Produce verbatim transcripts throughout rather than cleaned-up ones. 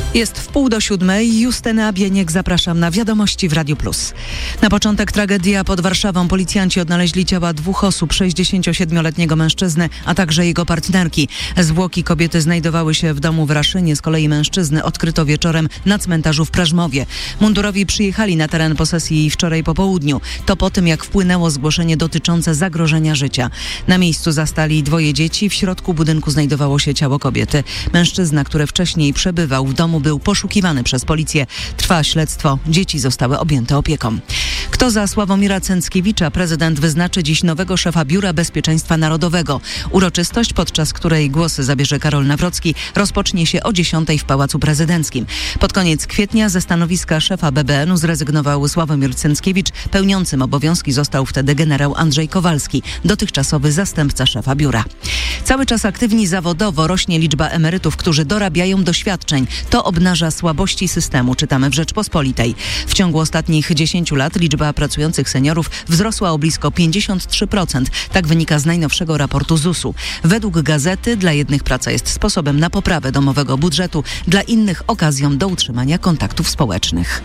Jest w pół do siódmej. Justyna Bieniek, zapraszam na Wiadomości w Radiu Plus. Na początek tragedia pod Warszawą. Policjanci odnaleźli ciała dwóch osób, sześćdziesięciosiedmioletniego mężczyzny, a także jego partnerki. Zwłoki kobiety znajdowały się w domu w Raszynie, z kolei mężczyzny odkryto wieczorem na cmentarzu w Prażmowie. Mundurowi przyjechali na teren posesji wczoraj po południu. To po tym, jak wpłynęło zgłoszenie dotyczące zagrożenia życia. Na miejscu zastali dwoje dzieci. W środku budynku znajdowało się ciało kobiety. Mężczyzna, który wcześniej przebywał w domu, był poszukiwany przez policję. Trwa śledztwo. Dzieci zostały objęte opieką. Kto za Sławomira Cęckiewicza? Prezydent wyznaczy dziś nowego szefa Biura Bezpieczeństwa Narodowego. Uroczystość, podczas której głosy zabierze Karol Nawrocki, rozpocznie się o dziesiątej w Pałacu Prezydenckim. Pod koniec kwietnia ze stanowiska szefa B B N u zrezygnował Sławomir Cęckiewicz. Pełniącym obowiązki został wtedy generał Andrzej Kowalski, dotychczasowy zastępca szefa biura. Cały czas aktywni zawodowo rośnie liczba emerytów, którzy dorabiają doświadczeń. To obnaża słabości systemu, czytamy w Rzeczpospolitej. W ciągu ostatnich dziesięciu lat liczba pracujących seniorów wzrosła o blisko pięćdziesiąt trzy procent. Tak wynika z najnowszego raportu Z U S u. Według gazety dla jednych praca jest sposobem na poprawę domowego budżetu, dla innych okazją do utrzymania kontaktów społecznych.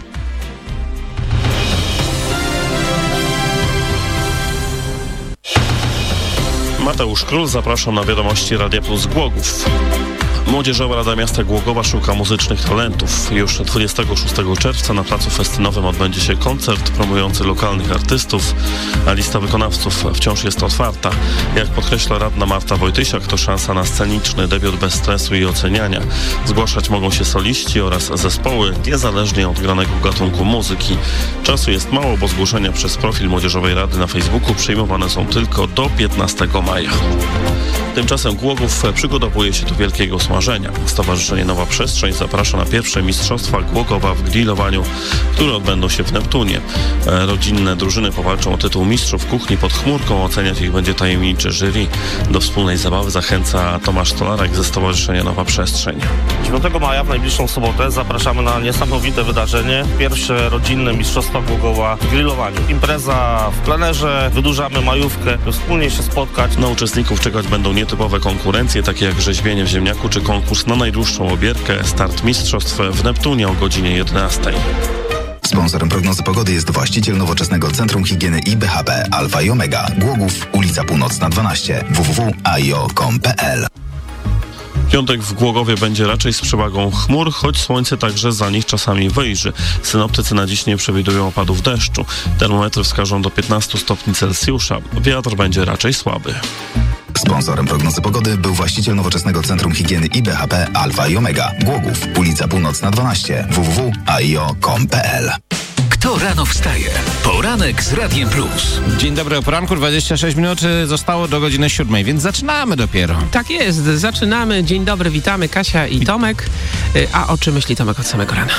Mateusz Król, zapraszam na Wiadomości Radia Plus Głogów. Młodzieżowa Rada Miasta Głogowa szuka muzycznych talentów. Już dwudziestego szóstego czerwca na placu festynowym odbędzie się koncert promujący lokalnych artystów, a lista wykonawców wciąż jest otwarta. Jak podkreśla radna Marta Wojtysiak, to szansa na sceniczny debiut bez stresu i oceniania. Zgłaszać mogą się soliści oraz zespoły, niezależnie od granego gatunku muzyki. Czasu jest mało, bo zgłoszenia przez profil Młodzieżowej Rady na Facebooku przyjmowane są tylko do piętnastego maja. Tymczasem Głogów przygotowuje się do wielkiego smażenia. Stowarzyszenie Nowa Przestrzeń zaprasza na pierwsze Mistrzostwa Głogowa w grillowaniu, które odbędą się w Neptunie. Rodzinne drużyny powalczą o tytuł mistrzów kuchni pod chmurką. Oceniać ich będzie tajemniczy jury. Do wspólnej zabawy zachęca Tomasz Stolarek ze Stowarzyszenia Nowa Przestrzeń. dziewiątego maja, w najbliższą sobotę, zapraszamy na niesamowite wydarzenie. Pierwsze rodzinne Mistrzostwa Głogowa w grillowaniu. Impreza w plenerze, wydłużamy majówkę, by wspólnie się spotkać. Na uczestników czekać będą nietypowe konkurencje, takie jak rzeźbienie w ziemniaku czy konkurs na najdłuższą obierkę. Start mistrzostw w Neptunie o godzinie jedenastej. Sponsorem prognozy pogody jest właściciel nowoczesnego Centrum Higieny I B H P Alfa i Omega. Głogów, ulica Północna dwanaście, w w w kropka a i o kropka com kropka p l. Piątek w Głogowie będzie raczej z przewagą chmur, choć słońce także za nich czasami wyjrzy. Synoptycy na dziś nie przewidują opadów deszczu. Termometry wskażą do piętnastu stopni Celsjusza. Wiatr będzie raczej słaby. Sponsorem prognozy pogody był właściciel nowoczesnego Centrum Higieny I B H P Alfa i Omega. Głogów, ulica Północna dwanaście, w w w kropka a i o kropka com kropka p l. Kto rano wstaje? Poranek z Radiem Plus. Dzień dobry, o poranku dwadzieścia sześć minut zostało do godziny siódmej, więc zaczynamy dopiero. Tak jest, zaczynamy. Dzień dobry, witamy Kasia i Tomek. A o czym myśli Tomek od samego rana?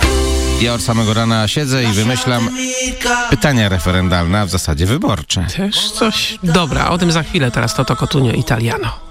Ja od samego rana siedzę i wymyślam pytania referendalne, a w zasadzie wyborcze. Też coś. Dobra, o tym za chwilę. Teraz Toto Cotugno Italiano.